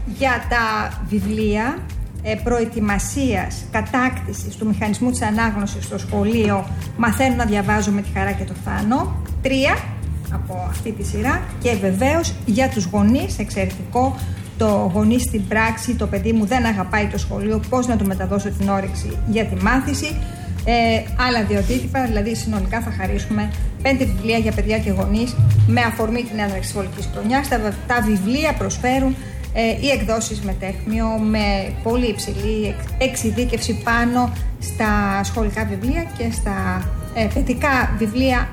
για τα βιβλία προετοιμασίας, κατάκτησης του μηχανισμού της ανάγνωσης στο σχολείο «Μαθαίνω να διαβάζω με τη Χαρά και το Θάνο». 3 από αυτή τη σειρά. Και βεβαίως για τους γονείς, εξαιρετικό, το γονείς στην πράξη, το παιδί μου δεν αγαπάει το σχολείο, πώς να του μεταδώσω την όρεξη για τη μάθηση. Άλλα 2 αντίτυπα, δηλαδή συνολικά θα χαρίσουμε 5 βιβλία για παιδιά και γονείς με αφορμή την έναρξη της σχολικής χρονιάς. Τα βιβλία προσφέρουν οι εκδόσεις μετέχμιο με πολύ υψηλή εξειδίκευση πάνω στα σχολικά βιβλία και στα παιδικά βιβλία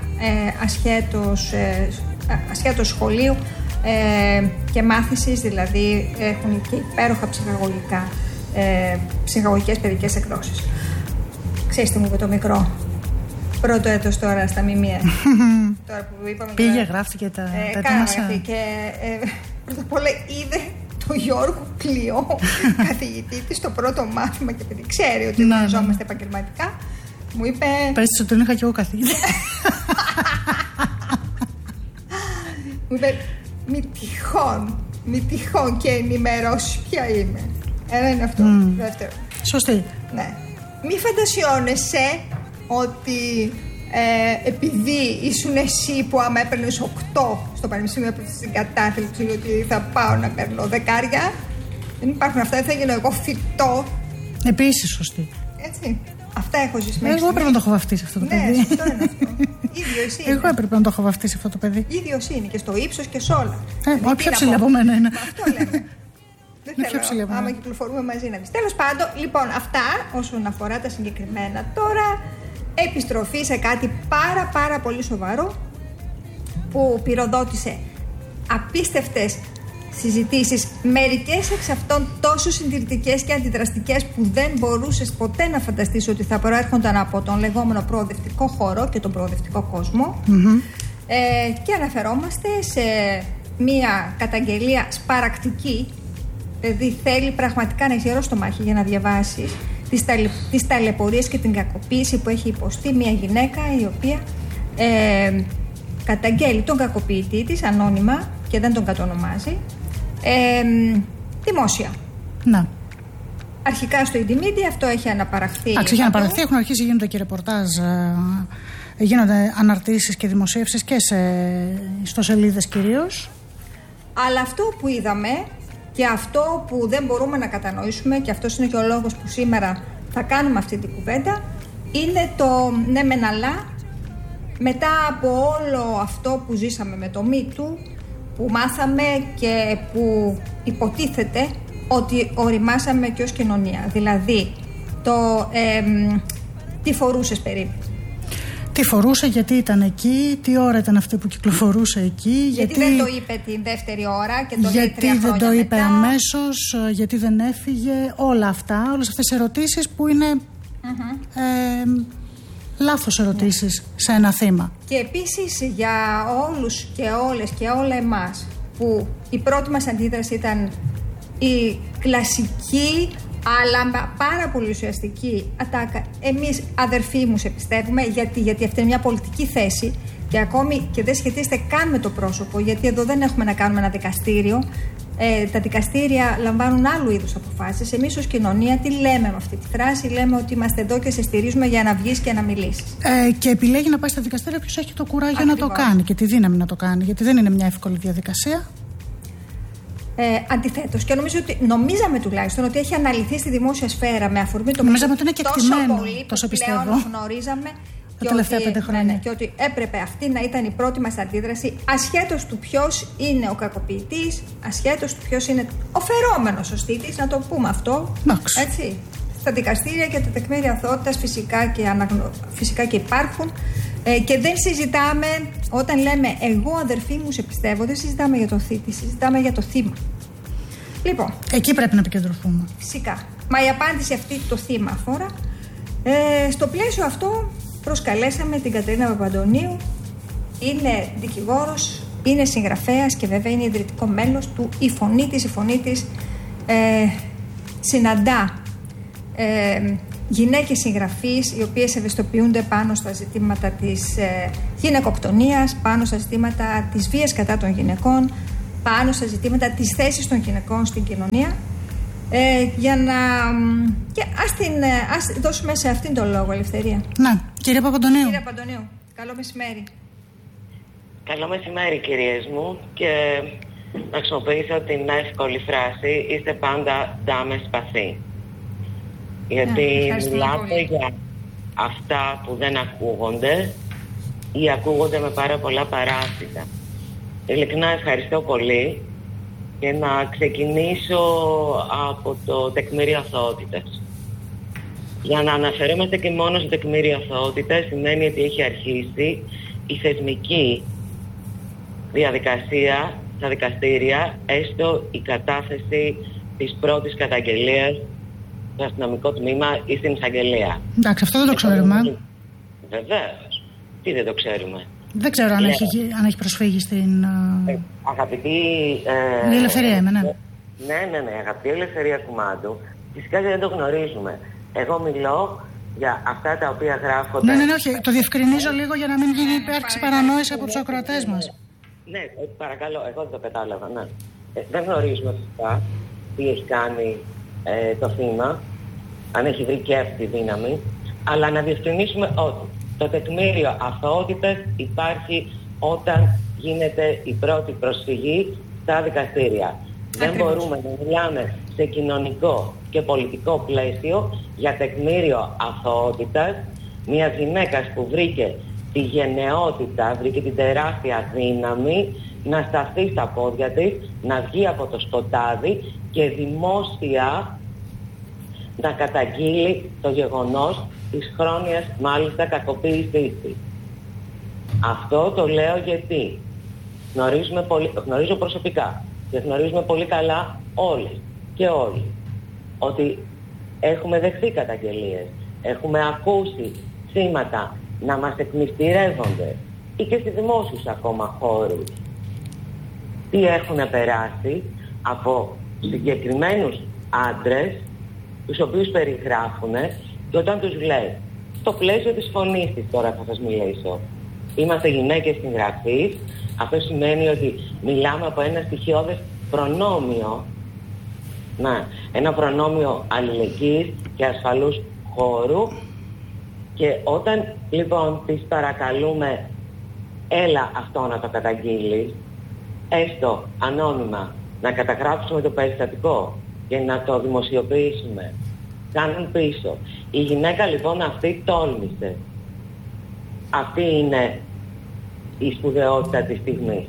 ασχέτως σχολείου και μάθησης, δηλαδή έχουν και υπέροχα ψυχαγωγικές παιδικές εκδόσεις. Ξέρεις τι μου είπε το μικρό? Πρώτο έτος τώρα στα ΜΜΕ. Τώρα που είπαμε, πήγε, γράφτηκε τα ετοίμασα. Και πρώτα απ' όλα είδε τον Γιώργο Κλειό, καθηγητή της, στο πρώτο μάθημα, και επειδή ξέρει ότι εργαζόμαστε επαγγελματικά, μου είπε... Πες ότι τον είχα κι εγώ καθηγητή. Μου είπε, μη τυχόν και ενημερώσει ποια είμαι. Ένα είναι αυτό. Δεύτερο. Σωστή. Ναι. Μη φαντασιώνεσαι ότι επειδή ήσουν εσύ που άμα έπαιρνες 8 στο πανεπιστήμιο στην κατάθλιψη, ότι θα πάω να παίρνω 10. Δεν υπάρχουν αυτά, δεν θα γίνω εγώ φυτό. Επίσης σωστή. Έτσι. Αυτά έχω ζήσει μέχρι. Εγώ έπρεπε να το έχω βαφτίσει αυτό το παιδί. Ναι, αυτό είναι αυτό. Ίδιος είναι. Εγώ έπρεπε να το έχω βαφτίσει αυτό το παιδί. Ίδιος είναι και στο ύψος και σε όλα. Πιο ψηλά από μένα είναι. Αυτό λέμε. Δεν θέλω, άμα κυκλοφορούμε μαζί να δεις. Τέλος πάντων, λοιπόν, αυτά όσον αφορά τα συγκεκριμένα. Τώρα επιστροφή σε κάτι πάρα πολύ σοβαρό που πυροδότησε απίστευτες συζητήσεις, μερικές εξ αυτών τόσο συντηρητικές και αντιδραστικές που δεν μπορούσες ποτέ να φανταστείς ότι θα προέρχονταν από τον λεγόμενο προοδευτικό χώρο και τον προοδευτικό κόσμο. Και αναφερόμαστε σε μια καταγγελία σπαρακτική. Δηλαδή θέλει πραγματικά να είσαι στο μάχη για να διαβάσεις τις ταλαιπωρίες και την κακοποίηση που έχει υποστεί μια γυναίκα η οποία καταγγέλει τον κακοποιητή της ανώνυμα και δεν τον κατονομάζει δημόσια. Να. Αρχικά στο Indymedia, αυτό έχει αναπαραχθεί. Έχει αναπαραχθεί, έχουν αρχίσει, γίνονται και ρεπορτάζ, γίνονται αναρτήσεις και δημοσίευσεις και στο σελίδες κυρίως. Αλλά αυτό που είδαμε και αυτό που δεν μπορούμε να κατανοήσουμε, και αυτός είναι και ο λόγος που σήμερα θα κάνουμε αυτή την κουβέντα, είναι το ναι μεν αλλά, μετά από όλο αυτό που ζήσαμε με το Me Too, που μάθαμε και που υποτίθεται ότι οριμάσαμε και ως κοινωνία. Δηλαδή, τι φορούσες περίπου? Τι φορούσε, γιατί ήταν εκεί, τι ώρα ήταν αυτή που κυκλοφορούσε εκεί. Γιατί δεν το είπε την δεύτερη ώρα και το λέει 3 χρόνια μετά. Γιατί δεν το είπε αμέσως, γιατί δεν έφυγε, όλα αυτά, όλες αυτές οι ερωτήσεις που είναι λάθος ερωτήσεις σε ένα θύμα. Και επίσης για όλους και όλες και όλα εμάς που η πρώτη μας αντίδραση ήταν η κλασική αλλά πάρα πολύ ουσιαστική ατάκα. Εμείς αδερφοί μου σε πιστεύουμε, γιατί αυτή είναι μια πολιτική θέση και ακόμη και δεν σχετίζεται καν με το πρόσωπο, γιατί εδώ δεν έχουμε να κάνουμε ένα δικαστήριο. Τα δικαστήρια λαμβάνουν άλλου είδους αποφάσεις. Εμείς ως κοινωνία τι λέμε με αυτή τη φράση? Λέμε ότι είμαστε εδώ και σε στηρίζουμε για να βγεις και να μιλήσεις. Και επιλέγει να πάει στα δικαστήρια ποιος έχει το κουράγιο να το κάνει και τη δύναμη να το κάνει, γιατί δεν είναι μια εύκολη διαδικασία. Αντιθέτως, και νομίζαμε τουλάχιστον ότι έχει αναλυθεί στη δημόσια σφαίρα με αφορμή το νομίζαμε ότι είναι και τόσο πολύ τόσο που πλέον γνωρίζαμε τα τελευταία 5 χρόνια. Και ότι έπρεπε αυτή να ήταν η πρώτη μας αντίδραση, ασχέτως του ποιος είναι ο κακοποιητής, ασχέτως του ποιος είναι ο φερόμενος ο στήτης, να το πούμε αυτό. Έτσι. Στα δικαστήρια και τα τεκμήρια αθωότητας φυσικά και υπάρχουν. Και δεν συζητάμε, όταν λέμε εγώ αδερφή μου σε πιστεύω, δεν συζητάμε για το θήτη, συζητάμε για το θύμα. Λοιπόν, εκεί πρέπει να επικεντρωθούμε. Φυσικά. Μα η απάντηση αυτή το θύμα αφορά. Στο πλαίσιο αυτό προσκαλέσαμε την Κατερίνα Παπαντονίου. Είναι δικηγόρος, είναι συγγραφέας και βέβαια είναι ιδρυτικό μέλος του Η Φωνή της. Η Φωνή της συναντά γυναίκες συγγραφείς οι οποίες ευαισθητοποιούνται πάνω στα ζητήματα της γυναικοκτονίας, πάνω στα ζητήματα της βίας κατά των γυναικών, πάνω στα ζητήματα της θέσης των γυναικών στην κοινωνία, για να... Και ας δώσουμε σε αυτήν τον λόγο, Ελευθερία. Ναι, κύριε Παπαντονίου. Κύριε Παπαντονίου, καλό μεσημέρι. Καλό μεσημέρι, κυρίες μου, και να χρησιμοποιήσω την εύκολη φράση «Είστε πάντα ντάμε σπαθί». Γιατί μιλάτε για αυτά που δεν ακούγονται ή ακούγονται με πάρα πολλά παράσιτα. Ειλικρινά ευχαριστώ πολύ και να ξεκινήσω από το τεκμήριο αθωότητας. Για να αναφερόμαστε και μόνο στο τεκμήριο αθωότητας σημαίνει ότι έχει αρχίσει η θεσμική διαδικασία στα δικαστήρια, έστω η κατάθεση της πρώτης καταγγελίας στο αστυνομικό τμήμα ή στην εισαγγελία. Εντάξει, αυτό δεν το ξέρουμε. Βεβαίως. Τι δεν το ξέρουμε. Δεν ξέρω αν έχει προσφύγει στην... Αγαπητή... Η Ελευθερία είμαι, ναι. Ναι, αγαπητή Ελευθερία Κουμάντου. Φυσικά δεν το γνωρίζουμε. Εγώ μιλώ για αυτά τα οποία γράφονται... Ναι, όχι. Το διευκρινίζω λίγο για να μην υπάρξει παρανόηση από τους ακροατές μας. Ναι, παρακαλώ, εγώ δεν το κατάλαβα, ναι. Δεν γνωρίζουμε φυσικά τι έχει κάνει το θύμα, αν έχει βρει και αυτή τη δύναμη, αλλά να διευκρινίσουμε ότι το τεκμήριο αθωότητας υπάρχει όταν γίνεται η πρώτη προσφυγή στα δικαστήρια. Δεν μπορούμε να μιλάμε σε κοινωνικό και πολιτικό πλαίσιο για τεκμήριο αθωότητας μιας γυναίκας που βρήκε τη γενναιότητα, βρήκε την τεράστια δύναμη να σταθεί στα πόδια της, να βγει από το σκοτάδι και δημόσια να καταγγείλει το γεγονός της χρόνιας μάλιστα κακοποίησής της. Αυτό το λέω γιατί γνωρίζω προσωπικά και γνωρίζουμε πολύ καλά όλες και όλοι ότι έχουμε δεχθεί καταγγελίες, έχουμε ακούσει σήματα να μας εκμυστηρεύονται ή και στις δημόσιους ακόμα χώρους τι έχουν περάσει από συγκεκριμένους άντρες τους οποίους περιγράφουν, και όταν τους λέει στο πλαίσιο της φωνής της, τώρα θα σας μιλήσω, είμαστε γυναίκες συγγραφείς, αυτό σημαίνει ότι μιλάμε από ένα στοιχειώδες προνόμιο, ένα προνόμιο αλληλεγγύης και ασφαλούς χώρου, και όταν λοιπόν τις παρακαλούμε έλα αυτό να το καταγγείλεις, έστω ανώνυμα, να καταγράψουμε το περιστατικό και να το δημοσιοποιήσουμε, κάνουν πίσω. Η γυναίκα λοιπόν αυτή τόλμησε. Αυτή είναι η σπουδαιότητα της στιγμής.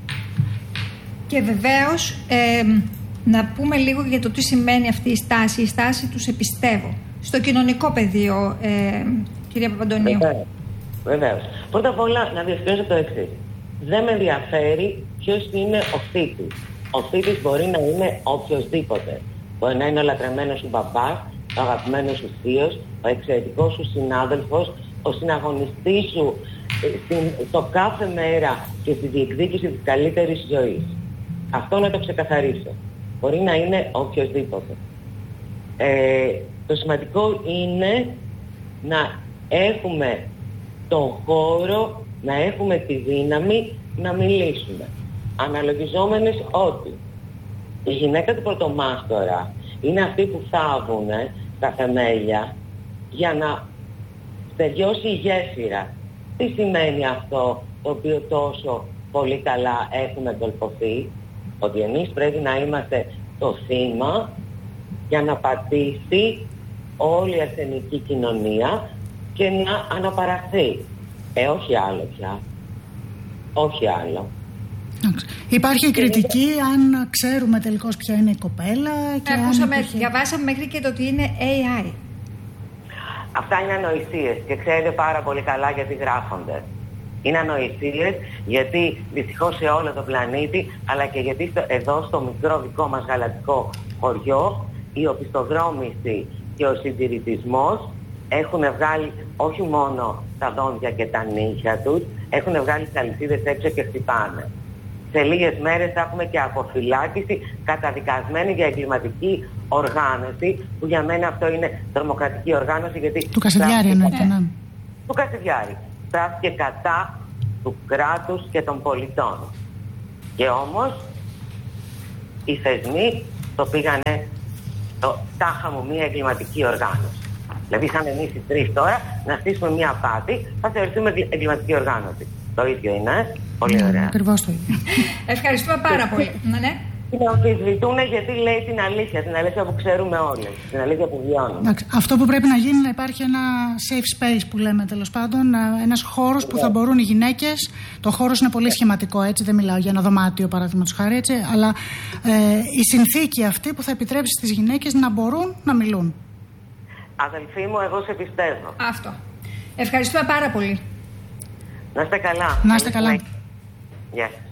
Και βεβαίως να πούμε λίγο για το τι σημαίνει αυτή η στάση. Η στάση τους επιστεύω στο κοινωνικό πεδίο, κυρία Παπαντονίου. Βεβαίως. Πρώτα απ' όλα να διευκρινίσω το εξής. Δεν με ενδιαφέρει ποιος είναι ο θήτης. Ο θήτης μπορεί να είναι οποιοσδήποτε. Μπορεί να είναι ο λατρεμένος σου μπαμπάς, ο αγαπημένος σου θείος, ο εξαιρετικός σου συνάδελφος, ο συναγωνιστής σου το κάθε μέρα και στη διεκδίκηση της καλύτερης ζωής. Αυτό να το ξεκαθαρίσω. Μπορεί να είναι οποιοσδήποτε. Το σημαντικό είναι να έχουμε τον χώρο, να έχουμε τη δύναμη να μιλήσουμε. Αναλογιζόμενες ότι η γυναίκα του πρωτομάστορα είναι αυτή που θάβουν τα θεμέλια για να στεριώσει η γέφυρα. Τι σημαίνει αυτό το οποίο τόσο πολύ καλά έχουμε εντολπωθεί? Ότι εμείς πρέπει να είμαστε το θύμα για να πατήσει όλη η αρσενική κοινωνία και να αναπαραχθεί. Όχι άλλο πια. Όχι άλλο. Υπάρχει κριτική αν ξέρουμε τελικώς ποια είναι η κοπέλα. Και διαβάσαμε μέχρι και το ότι είναι AI. Αυτά είναι ανοησίες και ξέρετε πάρα πολύ καλά γιατί γράφονται. Είναι ανοησίες γιατί δυστυχώς σε όλο το πλανήτη, αλλά και γιατί εδώ στο μικρό δικό μας γαλατικό χωριό η οπισθοδρόμηση και ο συντηρητισμός έχουν βγάλει όχι μόνο τα δόντια και τα νύχια τους, έχουν βγάλει τις αλυσίδες έξω και χτυπάνε. Σε λίγες μέρες θα έχουμε και αποφυλάκηση καταδικασμένη για εγκληματική οργάνωση, που για μένα αυτό είναι τρομοκρατική οργάνωση, γιατί... Του Κασιδιάρη εννοείται, ναι. Του Κασιδιάρη. Στράφηκε κατά του κράτους και των πολιτών. Και όμως οι θεσμοί το πήγανε τάχα μου μια εγκληματική οργάνωση. Δηλαδή, σαν εμείς οι τρεις τώρα να στήσουμε μια απάτη, θα θεωρηθούμε εγκληματική οργάνωση. Το ίδιο είναι. Πολύ ωραία. Ακριβώς το ίδιο. Ευχαριστούμε πάρα πολύ. Ναι. Την αμφισβητούν γιατί λέει την αλήθεια που ξέρουμε όλοι, την αλήθεια που βιώνουμε. Αυτό που πρέπει να γίνει είναι να υπάρχει ένα safe space που λέμε, τέλος πάντων, ένας χώρος που θα μπορούν οι γυναίκες. Το χώρος είναι πολύ σχηματικό, έτσι, δεν μιλάω για ένα δωμάτιο παραδείγματος χάρη, έτσι, αλλά η συνθήκη αυτή που θα επιτρέψει στις γυναίκες να μπορούν να μιλούν. Αδελφοί μου, εγώ σε πιστεύω. Αυτό. Ευχαριστούμε πάρα πολύ. Να είστε καλά. Να είστε καλά. Γεια.